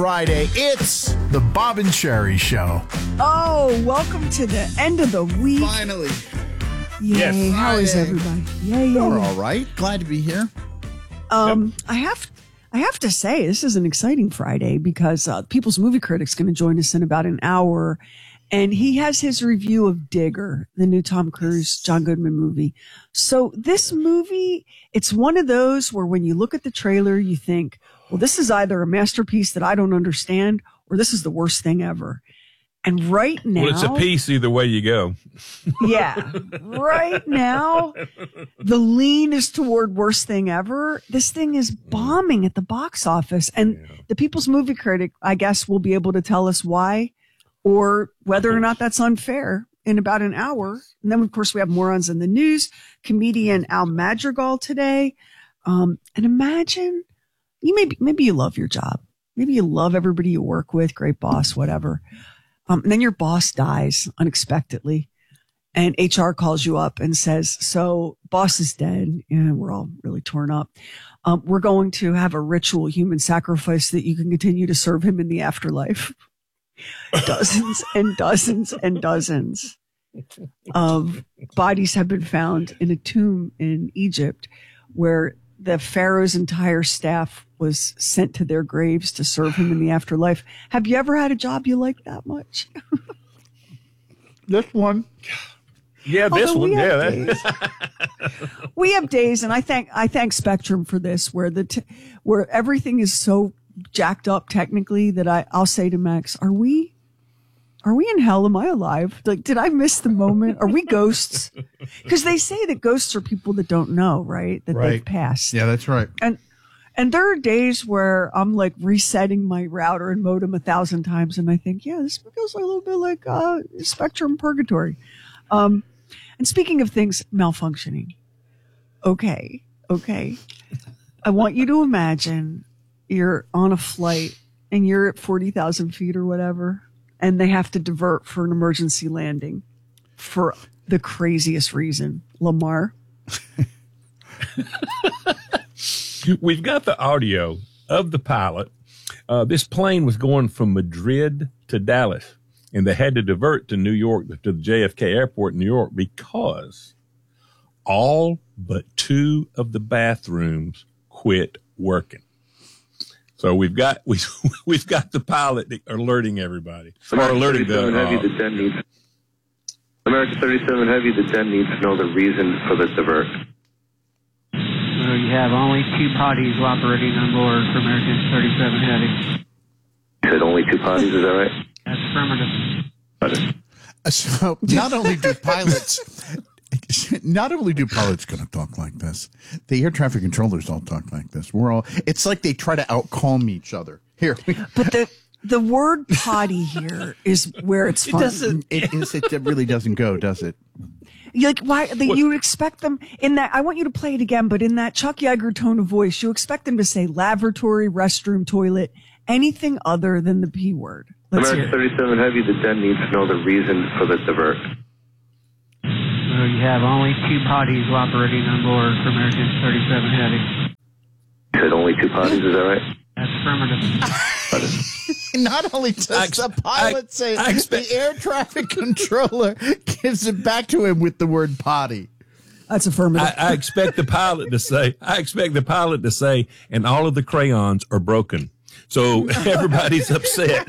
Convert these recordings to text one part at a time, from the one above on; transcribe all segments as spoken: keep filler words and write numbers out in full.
Friday, it's the Bob and Sherry Show. Oh, welcome to the end of the week. Finally. Yay. Yes, How is Friday. everybody? Yay, yay. We're all right. Glad to be here. Um, Yep. I have I have to say, this is an exciting Friday because uh, People's Movie Critic's going to join us in about an hour. And he has his review of Digger, the new Tom Cruise, John Goodman movie. So this movie, it's one of those where when you look at the trailer, you think, well, this is either a masterpiece that I don't understand or this is the worst thing ever. And right now, Well, it's a piece either way you go. yeah, right now, the lean is toward worst thing ever. This thing is bombing at the box office. And Yeah. the People's Movie Critic, I guess, will be able to tell us why or whether or not that's unfair in about an hour. And then, of course, we have morons in the news, comedian Al Madrigal today. Um, and imagine, you maybe, maybe you love your job. Maybe you love everybody you work with, great boss, whatever. Um, and then your boss dies unexpectedly and H R calls you up and says, so boss is dead and we're all really torn up. Um, we're going to have a ritual human sacrifice that you can continue to serve him in the afterlife. Dozens and dozens and dozens of bodies have been found in a tomb in Egypt where the pharaoh's entire staff was sent to their graves to serve him in the afterlife. Have you ever had a job you like that much? This one. Yeah, this Although one. we Yeah. have That, We have days, and I thank I thank Spectrum for this, where the t- where everything is so jacked up technically that I I'll say to Max, "Are we, are we in hell? Am I alive? Like, did I miss the moment? Are we ghosts? Because they say that ghosts are people that don't know, right? That they've Right. passed. Yeah, that's right. And and there are days where I'm like resetting my router and modem a thousand times, and I think, yeah, this feels a little bit like uh, Spectrum purgatory. Um, and speaking of things malfunctioning, okay, okay, I want you to imagine you're on a flight and you're at forty thousand feet or whatever, and they have to divert for an emergency landing for the craziest reason. Lamar. we've got the audio of the pilot. Uh, this plane was going from Madrid to Dallas, and they had to divert to New York, to the J F K airport in New York, because all but two of the bathrooms quit working. So we've got we we've got the pilot alerting everybody, or alerting the Heavy, uh, the den needs. American thirty-seven Heavy, the den needs to know the reason for the divert. So you have only two potties operating on board for American thirty-seven Heavy. You said only two potties, is that right? That's affirmative. Got it. So not only do pilots, not only do pilots going to talk like this, the air traffic controllers all talk like this. We're all, it's like they try to outcalm each other. Here. But the the word potty here is where it's fun. It doesn't, it is, it really doesn't go, does it? You're like, why? The, you expect them in that. I want you to play it again, but in that Chuck Yeager tone of voice, you expect them to say lavatory, restroom, toilet, anything other than the P word. Let's hear American it. thirty-seven Heavy, the den needs to know the reason for the divert. So you have only two potties operating on board for American thirty-seven Heavy. You said only two potties, is that right? That's affirmative. Got it. Not only does I ex- the pilot I- say, I expect- the air traffic controller gives it back to him with the word potty. That's affirmative. I, I expect the pilot to say, I expect the pilot to say, and all of the crayons are broken. So everybody's upset.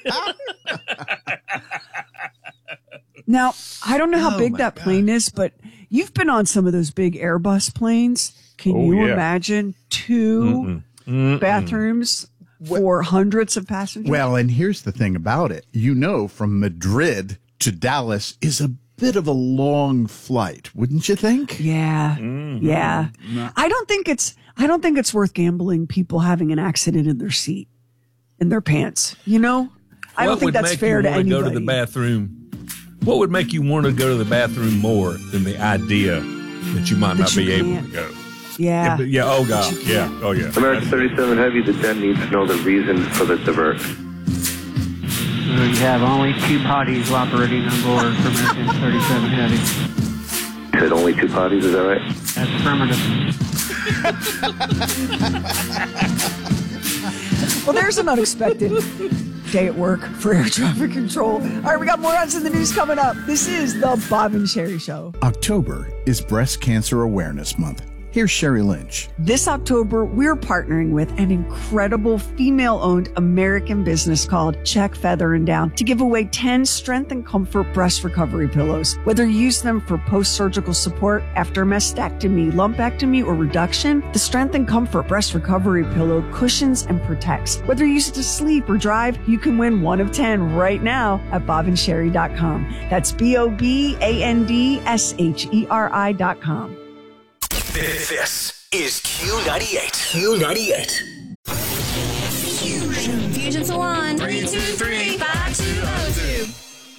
Now, I don't know how Oh, big my that God. plane is, but you've been on some of those big Airbus planes. Can Oh, you yeah. imagine two bathrooms for hundreds of passengers? Well, and here's the thing about it. You know, from Madrid to Dallas is a bit of a long flight, wouldn't you think? yeah, yeah. I don't think it's. I don't think it's worth gambling people having an accident in their seat, in their pants. You know, I don't What think would that's make fair you to wanna anybody. go to the bathroom? What would make you want to go to the bathroom more than the idea that you might That not you be able can't. to go? Yeah. but yeah. Oh God. you Yeah. can't. Oh yeah. American thirty-seven Heavy, the den needs to know the reason for the divert. So you have only two potties operating on board for American thirty-seven Heavy. You said only two potties, is that right? That's affirmative. Well, there's an unexpected day at work for air traffic control. All right, we got more odds in the news coming up. This is the Bob and Sherry Show. October is Breast Cancer Awareness Month. Here's Sherry Lynch. This October, we're partnering with an incredible female-owned American business called Check Feather and Down to give away ten Strength and Comfort breast recovery pillows. Whether you use them for post-surgical support after mastectomy, lumpectomy, or reduction, the Strength and Comfort breast recovery pillow cushions and protects. Whether you use it to sleep or drive, you can win one of ten right now at bob and sherry dot com. That's B O B A N D S H E R I dot com. This is Q ninety-eight. Q ninety-eight. Fusion. Fusion Salon. three two three, five two oh two.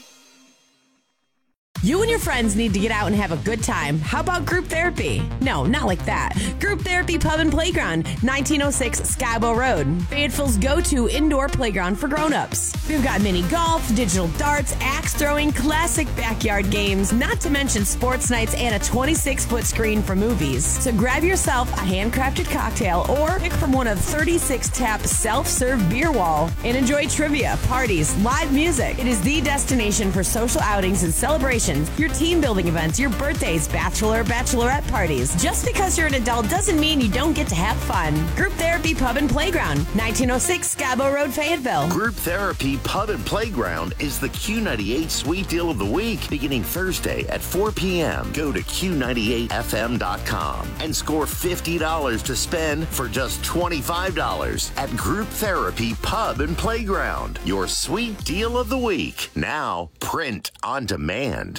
You and your friends need to get out and have a good time. How about group therapy? No, not like that. Group Therapy Pub and Playground, nineteen oh six Skybo Road. Fayetteville's go-to indoor playground for grown-ups. We've got mini golf, digital darts, axe throwing, classic backyard games, not to mention sports nights and a twenty-six foot screen for movies. So grab yourself a handcrafted cocktail or pick from one of thirty-six tap self-serve beer wall and enjoy trivia, parties, live music. It is the destination for social outings and celebrations. Your team building events, your birthdays, bachelor, bachelorette parties. Just because you're an adult doesn't mean you don't get to have fun. Group Therapy Pub and Playground, nineteen oh six Skybo Road, Fayetteville. Group Therapy Pub and Playground is the Q ninety-eight Sweet Deal of the Week, beginning Thursday at four p.m. Go to Q ninety-eight F M dot com and score fifty dollars to spend for just twenty-five dollars at Group Therapy Pub and Playground. Your Sweet Deal of the Week. Now, print on demand.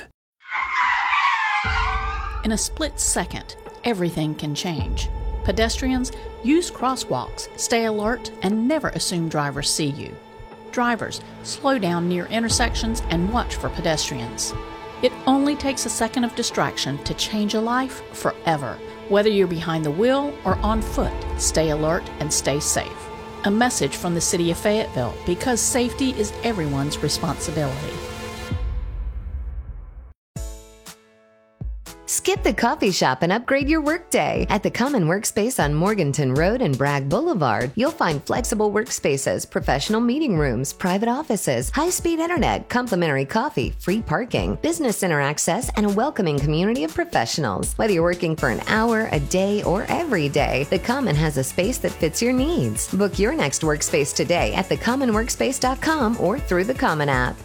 In a split second, everything can change. Pedestrians, use crosswalks, stay alert, and never assume drivers see you. Drivers, slow down near intersections and watch for pedestrians. It only takes a second of distraction to change a life forever. Whether you're behind the wheel or on foot, stay alert and stay safe. A message from the City of Fayetteville, because safety is everyone's responsibility. Skip the coffee shop and upgrade your workday. At the Common Workspace on Morganton Road and Bragg Boulevard, you'll find flexible workspaces, professional meeting rooms, private offices, high-speed internet, complimentary coffee, free parking, business center access, and a welcoming community of professionals. Whether you're working for an hour, a day, or every day, the Common has a space that fits your needs. Book your next workspace today at the common workspace dot com or through the Common app.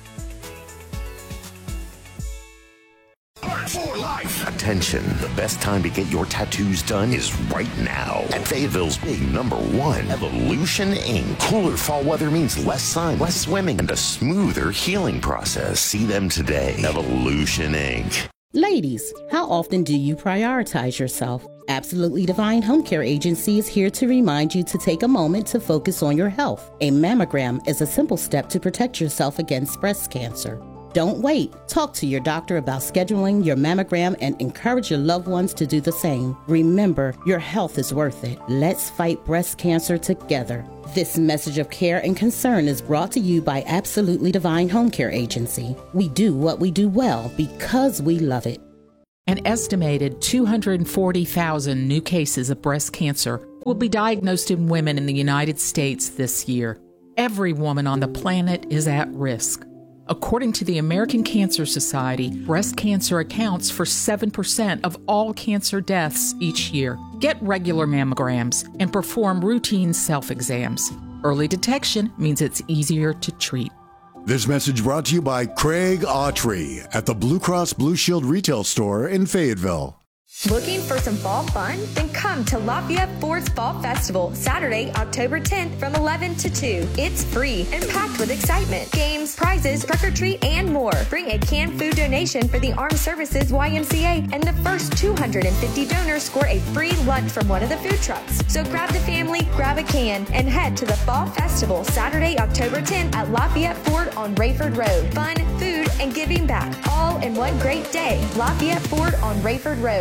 For life. Attention, the best time to get your tattoos done is right now. At Fayetteville's big number one, Evolution Incorporated. Cooler fall weather means less sun, less swimming, and a smoother healing process. See them today. Evolution Incorporated. Ladies, how often do you prioritize yourself? Absolutely Divine Home Care Agency is here to remind you to take a moment to focus on your health. A mammogram is a simple step to protect yourself against breast cancer. Don't wait. Talk to your doctor about scheduling your mammogram and encourage your loved ones to do the same. Remember, your health is worth it. Let's fight breast cancer together. This message of care and concern is brought to you by Absolutely Divine Home Care Agency. We do what we do well because we love it. An estimated two hundred forty thousand new cases of breast cancer will be diagnosed in women in the United States this year. Every woman on the planet is at risk. According to the American Cancer Society, breast cancer accounts for seven percent of all cancer deaths each year. Get regular mammograms and perform routine self-exams. Early detection means it's easier to treat. This message brought to you by Craig Autry at the Blue Cross Blue Shield retail store in Fayetteville. Looking for some fall fun? Then come to Lafayette Ford's Fall Festival, Saturday, October tenth from eleven to two. It's free and packed with excitement, games, prizes, trick or treat, and more. Bring a canned food donation for the Armed Services Y M C A, and the first two hundred fifty donors score a free lunch from one of the food trucks. So grab the family, grab a can, and head to the Fall Festival, Saturday, October tenth at Lafayette Ford on Rayford Road. Fun, food, and giving back, all in one great day. Lafayette Ford on Rayford Road.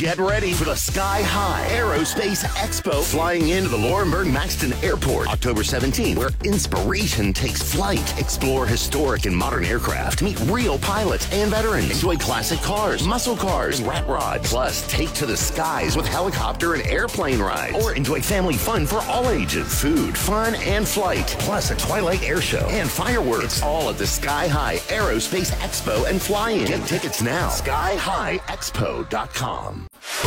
Get ready for the Sky High Aerospace Expo flying into the Laurinburg Maxton Airport October seventeenth, where inspiration takes flight. Explore historic and modern aircraft. Meet real pilots and veterans. Enjoy classic cars, muscle cars, and rat rods. Plus, take to the skies with helicopter and airplane rides. Or enjoy family fun for all ages. Food, fun, and flight. Plus, a Twilight air show and fireworks. It's all at the Sky High Aerospace Expo and Fly-In. Get tickets now. sky high expo dot com.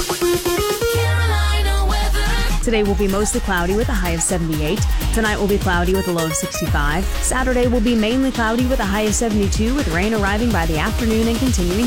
Today will be mostly cloudy with a high of seventy-eight. Tonight will be cloudy with a low of sixty-five. Saturday will be mainly cloudy with a high of seventy-two, with rain arriving by the afternoon and continuing